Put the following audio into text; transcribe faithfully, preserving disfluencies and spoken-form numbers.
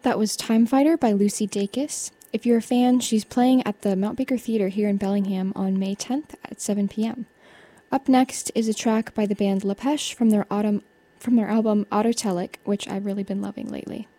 That was Time Fighter by Lucy Dacus. If you're a fan, she's playing at the Mount Baker Theatre here in Bellingham on May tenth at seven p.m. Up next is a track by the band Lepesh from their autumn from their album Autotelic, which I've really been loving lately.